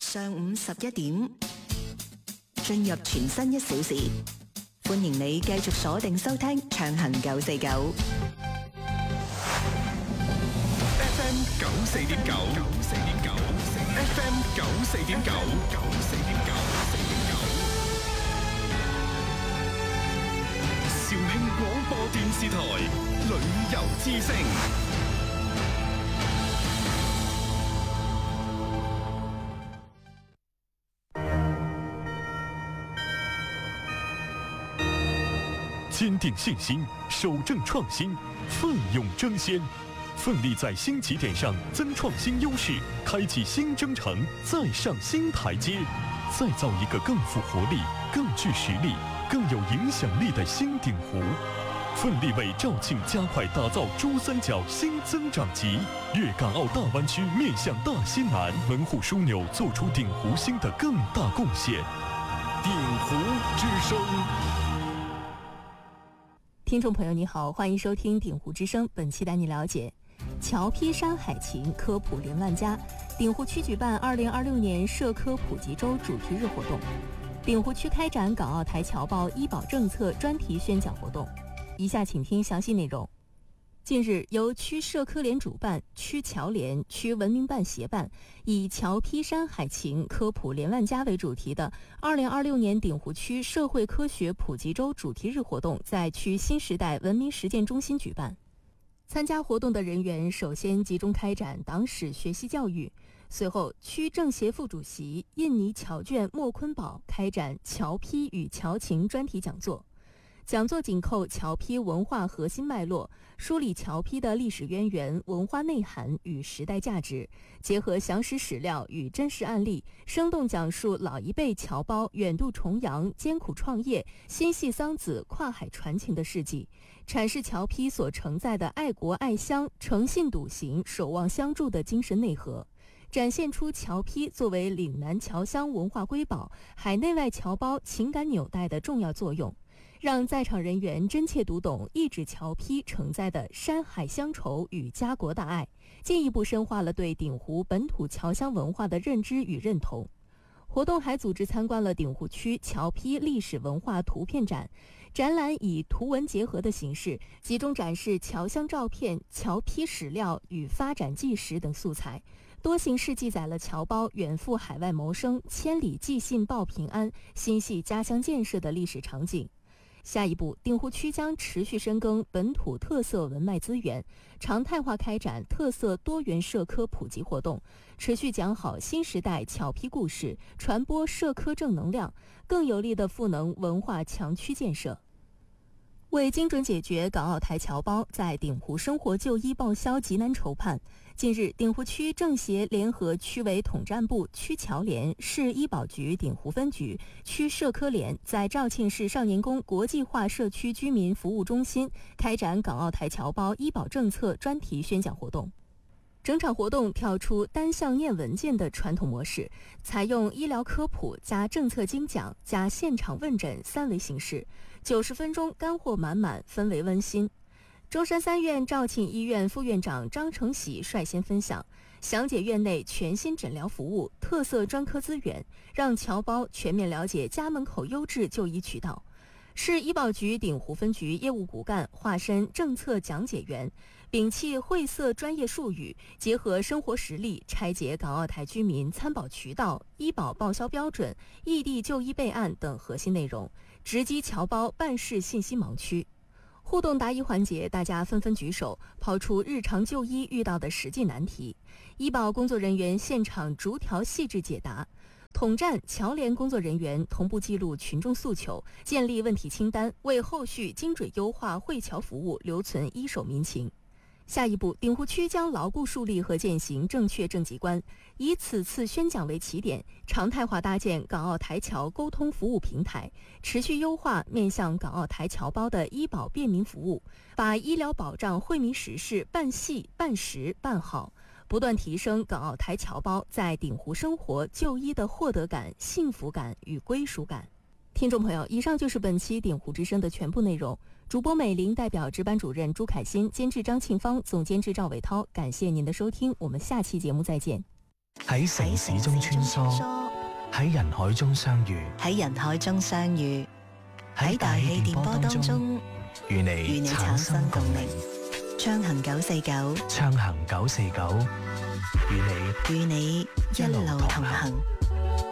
上午11點，進入全新1小時，歡迎你繼續鎖定收聽暢行949 FM 94.9 FM 94.9肇慶廣播電視台旅遊之聲。 坚定信心，守正创新，奋勇争先，奋力在新起点上增创新优势，开启新征程，再上新台阶，再造一个更富活力、更具实力、更有影响力的新鼎湖。奋力为肇庆加快打造珠三角新增长极，粤港澳大湾区面向大西南，门户枢纽做出鼎湖新的更大贡献。鼎湖之声。 听众朋友你好，欢迎收听鼎湖之声，本期带你了解侨批山海情科普连万家，鼎湖区举办2026年社科普及周主题日活动，鼎湖区开展港澳台侨胞医保政策专题宣讲活动。以下请听详细内容。近日，由区社科联主办、区侨联、区文明办协办，以侨批山海情科普连万家为主题的2026年鼎湖区社会科学普及周主题日活动在区新时代文明实践中心举办。参加活动的人员首先集中开展党史学习教育，随后区政协副主席印尼侨眷莫坤宝开展侨批与侨情专题讲座。讲座紧扣侨批文化核心脉络，梳理侨批的历史渊源、文化内涵与时代价值，结合详实史料与真实案例，生动讲述老一辈侨胞远渡重洋、艰苦创业、心系桑梓、跨海传情的事迹，阐释侨批所承载的爱国爱乡、诚信笃行、守望相助的精神内核，展现出侨批作为岭南侨乡文化瑰宝、海内外侨胞情感纽带的重要作用，让在场人员真切读懂一纸侨批承载的山海乡愁与家国大爱，进一步深化了对鼎湖本土侨乡文化的认知与认同。活动还组织参观了鼎湖区侨批历史文化图片展，展览以图文结合的形式，集中展示侨乡照片、侨批史料与发展纪实等素材，多形式记载了侨胞远赴海外谋生、千里寄信报平安、心系家乡建设的历史场景。下一步，鼎湖区将持续深耕本土特色文脉资源，常态化开展特色多元社科普及活动，持续讲好新时代侨批故事，传播社科正能量，更有力地赋能文化强区建设。为精准解决港澳台侨胞在鼎湖生活就医报销急难愁盼，近日，鼎湖区政协联合区委统战部、区侨联、市医保局鼎湖分局、区社科联在肇庆市少年宫国际化社区居民服务中心开展港澳台侨胞医保政策专题宣讲活动。整场活动跳出单向念文件的传统模式，采用医疗科普加政策精讲加现场问诊三维形式，90分钟干货满满，氛围温馨。中山3院肇庆医院副院长张成喜率先分享，详解院内全新诊疗服务、特色专科资源，让侨胞全面了解家门口优质就医渠道。市医保局鼎湖分局业务骨干化身政策讲解员，摒弃晦涩专业术语，结合生活实例，拆解港澳台居民参保渠道、医保报销标准、异地就医备案等核心内容，直击侨胞办事信息盲区。互动答疑环节，大家纷纷举手，抛出日常就医遇到的实际难题，医保工作人员现场逐条细致解答。统战侨联工作人员同步记录群众诉求，建立问题清单，为后续精准优化会侨服务留存一手民情。下一步，鼎湖区将牢固树立和践行正确政绩观，以此次宣讲为起点，常态化搭建港澳台侨沟通服务平台，持续优化面向港澳台侨胞的医保便民服务，把医疗保障惠民实事办细办实办好，不断提升港澳台侨胞在鼎湖生活就医的获得感、幸福感与归属感。听众朋友，以上就是本期鼎湖之声的全部内容。主播美玲代表值班主任朱凯欣，监制张庆芳，总监制赵伟涛，感谢您的收听，我们下期节目再见。 喺城市中穿梭，喺人海中相遇， 喺人海中相遇，喺大氣電波當中與你產生共鳴。 暢行949， 暢行949，與你與你一路同行。